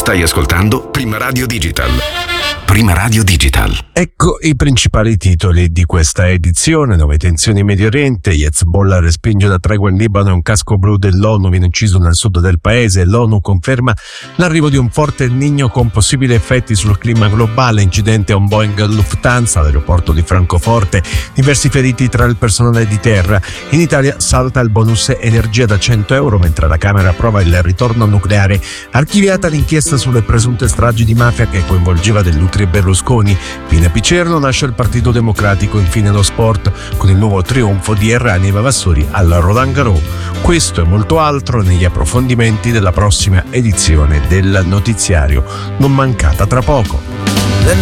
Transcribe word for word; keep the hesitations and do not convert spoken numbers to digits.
Stai ascoltando Prima Radio Digital. Prima Radio Digital. Ecco i principali titoli di questa edizione. Nuove tensioni in Medio Oriente, Hezbollah respinge la tregua in Libano e un casco blu dell'ONU viene inciso nel sud del paese. L'ONU conferma l'arrivo di un forte El Niño con possibili effetti sul clima globale. Incidente a un Boeing Lufthansa all'aeroporto di Francoforte, diversi feriti tra il personale di terra. In Italia salta il bonus energia da cento euro mentre la Camera approva il ritorno nucleare. Archiviata l'inchiesta sulle presunte stragi di mafia che coinvolgeva Dell'Utri e Berlusconi. Fine Picerno, nasce il Partito Democratico. Infine lo sport con il nuovo trionfo di Errani e Vavassori al Roland Garros. Questo e molto altro negli approfondimenti della prossima edizione del notiziario, non mancata tra poco.